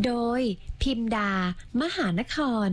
โดยพิมดามหานคร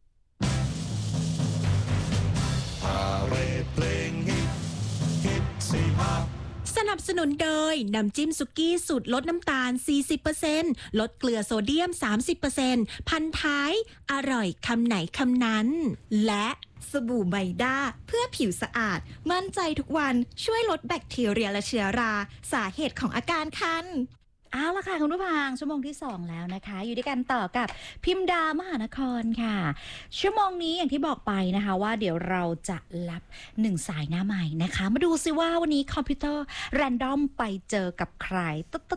สนับสนุนโดยน้ำจิ้มสุกี้สูตรลดน้ำตาล 40% ลดเกลือโซเดียม 30% พันท้ายอร่อยคำไหนคำนั้นและสบู่ไบด้าเพื่อผิวสะอาดมั่นใจทุกวันช่วยลดแบคทีเรียและเชื้อราสาเหตุของอาการคันเอาละค่ะคุณผู้ฟังชั่วโมงที่2แล้วนะคะอยู่ด้วยกันต่อกับพิมดามหานครค่ะชั่วโมงนี้อย่างที่บอกไปนะคะว่าเดี๋ยวเราจะรับ1สายหน้าใหม่นะคะมาดูซิว่าวันนี้คอมพิวเตอร์แรนดอมไปเจอกับใคร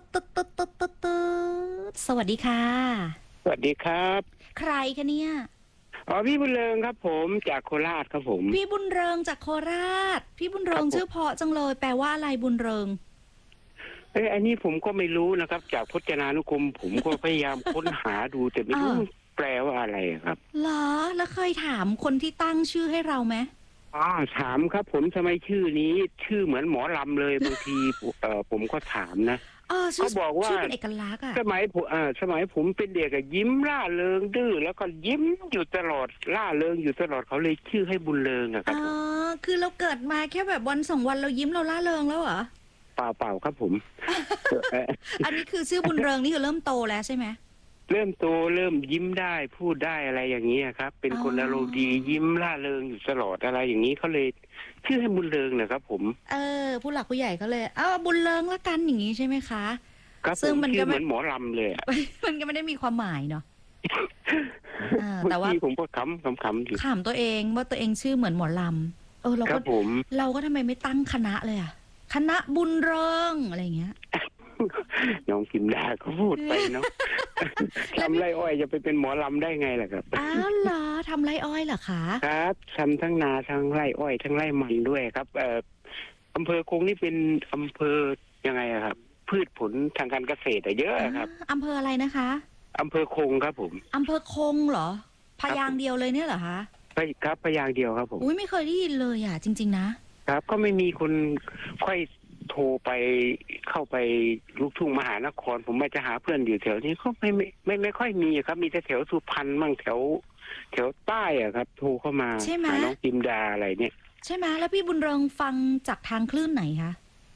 สวัสดีค่ะสวัสดีครับใครคะเนี่ยพี่บุญเริงครับผมจากโคราชครับผมพี่บุญเริงจากโคราชพี่บุญเริงชื่อเพราะจังเลยแปลว่าอะไรบุญเริงอันนี้ผมก็ไม่รู้นะครับจากพจนานุกรมผมก็พยายามค้นหาดูแต่ไม่รู้แปลว่าอะไรครับเหรอแล้วเคยถามคนที่ตั้งชื่อให้เราไหมถามครับผมทำไมชื่อนี้ชื่อเหมือนหมอลำเลยบางทีผมก็ถามนะเขาบอกว่าเป็นเอกลักษณ์สมัยผมเป็นเด็กยิ้มล่าเริงดื้อแล้วก็ยิ้มอยู่ตลอดล่าเริงอยู่ตลอดเขาเลยชื่อให้บุญเริงครับคือเราเกิดมาแค่แบบวัน2 วันเรายิ้มเราล่าเริงแล้วเหรอเปล่าครับผมอันนี้คือชื่อบุญเริงนี่คือเริ่มโตแล้วใช่ไหมเริ่มโตเริ่มยิ้มได้พูดได้อะไรอย่างนี้ครับเป็นคนอารมณ์ดียิ้มล่าเริงอยู่ตลอดอะไรอย่างนี้เขาเลยชื่อให้บุญเริงนะครับผมผู้หลักผู้ใหญ่เขาเลยบุญเริงละกันอย่างนี้ใช่ไหมคะครับซึ่งมันก็เหมือนหมอลำเลยมันก็ไม่ได้มีความหมายเนาะแต่ว่าผมก็ขำอยู่ขำตัวเองว่าตัวเองชื่อเหมือนหมอลำเราก็ทำไมไม่ตั้งคณะเลยคณะบุญเริงอะไรเงี้ยน้องพิมดาเขาพูดไปเนาะทำไรอ้อยจะไปเป็นหมอลำได้ไงล่ะครับเหรอทำไรอ้อยเหรอคะครับทำทั้งนาทั้งไรอ้อยทั้งไรมันด้วยครับอำเภอคงนี่เป็นอำเภอยังไงครับพืชผลทางการเกษตรเยอะครับอำเภออะไรนะคะอำเภอคงครับผมอำเภอคงเหรอพยางเดียวเลยเนี่ยเหรอคะครับพยางเดียวครับผมไม่เคยได้ยินเลยจริงๆนะครับก็ไม่มีคนค่อยโทรไปเข้าไปลูกทุ่งมหานครผมจะหาเพื่อนอยู่แถวนี้ก็ไม่ค่อยมีครับมีแต่แถวสุพรรณมั่งแถวใต้ครับโทรเข้ามาหาน้องพิมดาอะไรเนี่ยใช่ไหมแล้วพี่บุญเริงฟังจากทางคลื่นไหนคะ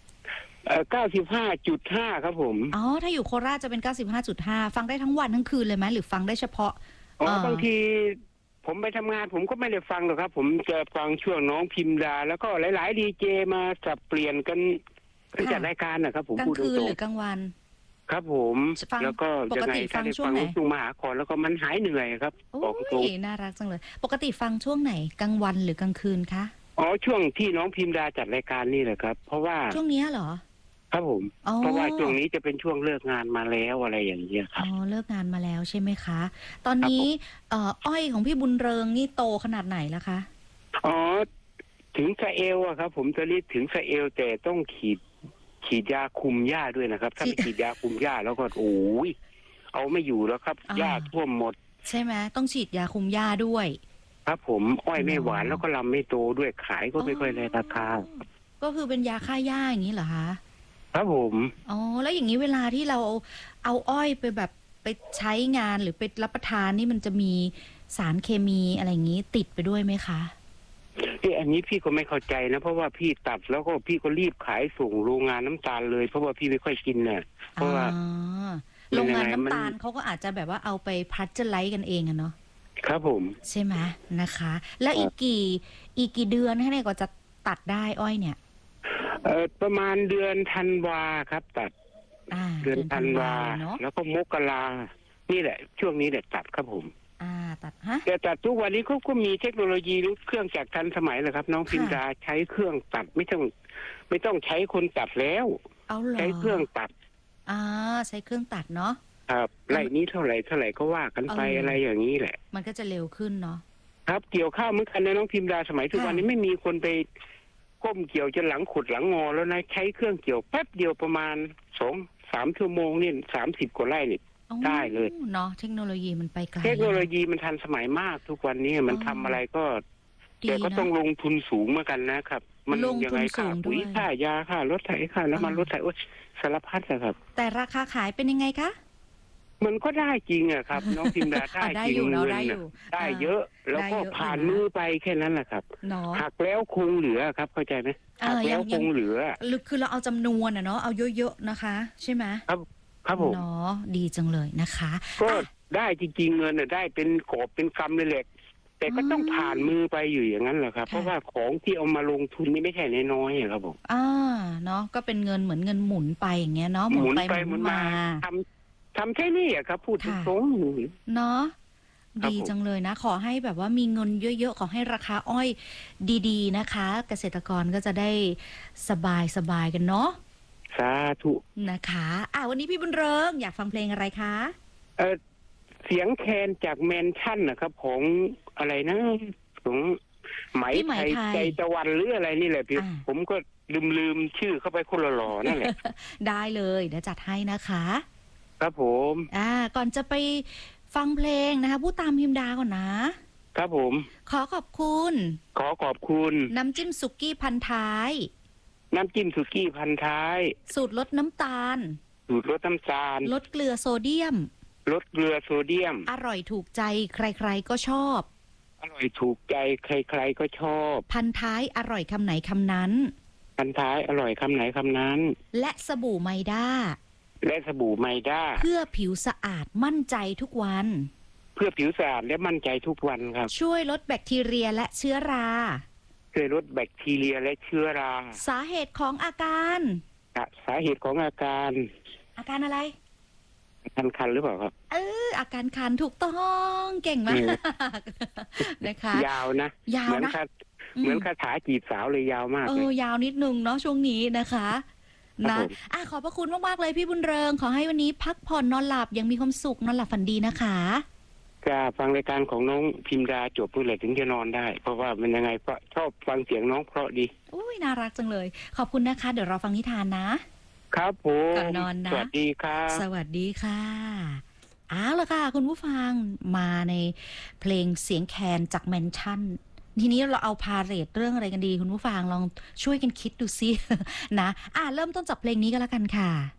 95.5ครับผมถ้าอยู่โคราชจะเป็น95.5ฟังได้ทั้งวันทั้งคืนเลยไหมหรือฟังได้เฉพาะบางทีผมไปทำงานผมก็ไม่ได้ฟังหรอกครับผมจะฟังช่วงน้องพิมดาแล้วก็หลายๆดีเจมาสับเปลี่ยนกันจัดรายการนะครับผมพูดตรงๆกลางคืนหรือกลางวันครับผมแล้วก็ยังไงถ้าได้ฟังช่วงมหาครแล้วก็มันหายเหนื่อยครับบอกตรงน่ารักจังเลยปกติฟังช่วงไหนกลางวันหรือกลางคืนคะช่วงที่น้องพิมดาจัดรายการนี่แหละครับเพราะว่าช่วงนี้เหรอครับผมเพราะว่าช่วงนี้จะเป็นช่วงเลิกงานมาแล้วอะไรอย่างเงี้ยครับเลิกงานมาแล้วใช่ไหมคะตอนนี้อ้อยของพี่บุญเริงนี่โตขนาดไหนแล้วคะถึงสะเอวครับผมจะรีบถึงสะเอวแต่ต้องฉีดยาคุมหญ้าด้วยนะครับถ้าไม่ฉีดยาคุมหญ้าแล้วก็เอาไม่อยู่แล้วครับหญ้าท่วมหมดใช่ไหมต้องฉีดยาคุมหญ้าด้วยครับผมอ้อยไม่หวานแล้วก็ลำไม่โตด้วยขายก็ไม่ค่อยได้ราคาก็คือเป็นยาฆ่าหญ้าอย่างนี้เหรอคะครับผมแล้วอย่างนี้เวลาที่เราเอาอ้อยไปแบบไปใช้งานหรือไปรับประทานนี่มันจะมีสารเคมีอะไรอย่างนี้ติดไปด้วยไหมคะอันนี้พี่ก็ไม่เข้าใจนะเพราะว่าพี่ตัดแล้วก็พี่ก็รีบขายส่งโรงงานน้ำตาลเลยเพราะว่าพี่ไม่ค่อยกินน่ะเพราะว่าโรงงานน้ำตาลเขาก็อาจจะแบบว่าเอาไปพัชเจอร์ไลท์กันเองเนาะครับผมใช่ไหมนะคะแล้วอีกกี่เดือนให้เนี่ยก็จะตัดได้อ้อยเนี่ยประมาณเดือนธันวาครับตัดเดือนธันวาแล้วก็มกรานี่แหละช่วงนี้แหละตัดครับผมตัดแต่ตัดทุกวันนี้เขาก็มีเทคโนโลยีเครื่องจักรทันสมัยเลยครับน้องพิมดาใช้เครื่องตัดไม่ต้องใช้คนตัดแล้วใช้เครื่องตัดใช้เครื่องตัดเนาะครับไร่นี้เท่าไหร่ก็ว่ากันไปอะไรอย่างนี้แหละมันก็จะเร็วขึ้นเนาะครับเกี่ยวข้าวเหมือนกันนะน้องพิมดาสมัยทุกวันนี้ไม่มีคนไปก้มเกี่ยวจนหลังขุดหลังงอแล้วนะใช้เครื่องเกี่ยวแป๊บเดียวประมาณ2-3 ชั่วโมงนี่30 กว่าไร่นี่ได้เลยเนาะเทคโนโลยีมันไปไกลเทคโนโลยีมันทันสมัยมากทุกวันนี้มันทำอะไรก็แต่ก็ต้องลงทุนสูงเหมือนกันนะครับมันยังไงค่าปุ๋ยค่ายาค่ารถไถค่าน้ำมันรถไถสารพัดนะครับแต่ราคาขายเป็นยังไงคะมันก็ได้จริงอะครับ น้องพิมดาได้ได้จริอง ยู่เนาะเงินได้อน่ะยู่ได้เยอะ แล้วได้ก็เยอะผ่านอยู่นะมือไปแค่นั้นแหละครับเนาะหักแล้วคงเหลือครับเข้าใจไหมหักแล้วคงเหลือคือเราเอาจำนวนอะเนาะเอาเยอะๆนะคะ ใช่ไหมครับผมเนาะดีจังเลยนะคะก็อ่ะได้จริงๆเงินน่ะได้เป็นกอบเป็นกำเลยแหละแต่ก็ต้องผ่านมือไปอยู่อย่างนั้นแหละครับค่ะเพราะว่าของที่เอามาลงทุนนี่ไม่ใช่น้อยๆอะครับผมเนาะก็เป็นเงินเหมือนเงินหมุนไปอย่างเงี้ยเนาะหมุนไปไปหหมุมุนนมามาทำแค่นี้อะครับ พูดค่ะตรงเนาะครับดีผมจังเลยนะ ขอให้แบบว่ามีเงินเยอะๆ ขอให้ราคาอ้อยดีๆนะคะ เกษตรกรก็จะได้สบายๆกันเนาะๆสาธุนะคะวันนี้พี่บุญเริงอยากฟังเพลงอะไรคะเสียงแคนจากแมนชั่นนะครับของอะไรนะของไหมพี่ไหมไทยไทยใจตะวันหรืออะไรนี่แหละพี่อ่าผมก็ลืมชื่อเข้าไปคนละหล่อนั่นแหละได้เลยเดี๋ยวจัดให้นะคะครับผมก่อนจะไปฟังเพลงนะคะพูดตามพิมดาก่อนนะครับผมขอขอบคุณขอขอบคุณน้ำจิ้มสุกี้พันท้ายน้ำจิ้มสุกี้พันท้ายสูตรลดน้ำตาลสูตรลดน้ำตาลลดเกลือโซเดียมลดเกลือโซเดียมอร่อยถูกใจใครๆก็ชอบอร่อยถูกใจใครๆก็ชอบพันท้ายอร่อยคำไหนคำนั้นพันท้ายอร่อยคำไหนคำนั้นและสบู่ไมด้าและสบู่ไมด้าเพื่อผิวสะอาดมั่นใจทุกวันเพื่อผิวสะอาดและมั่นใจทุกวันครับช่วยลดแบคทีเรียและเชื้อราช่วยลดแบคทีเรียและเชื้อราสาเหตุของอาการสาเหตุของอาการอาการอะไรคันหรือเปล่าครับอาการคันถูกต้องเก่งมากนะคะยาวนะยาวนะเหมือนคาถาจีบสาวเลยยาวมากเลยยาวนิดนึงเนาะช่วงนี้นะคะครับนะผมขอบพระคุณมากๆเลยพี่บุญเริง ขอให้วันนี้พักผ่อนนอนหลับยังมีความสุขนอนหลับฝันดีนะคะจะฟังรายการของน้องพิมดาจบเมื่อไหร่ถึงจะนอนได้ เพราะว่ามันยังไงก็ชอบฟังเสียงน้องเพราะดีอุ้ยน่ารักจังเลย ขอบคุณนะคะ เดี๋ยวเราฟังนิทานนะครับผมก่อนนอนนะสวัสดีครับสวัสดีค่ะเอาละค่ะ คุณผู้ฟังมาในเพลงเสียงแคนจากแมนชั่น ทีนี้เราเอาพาเรตเรื่องอะไรกันดี คุณผู้ฟังลองช่วยกันคิดดูซิ นะเริ่มต้นจากเพลงนี้ก็แล้วกันค่ะ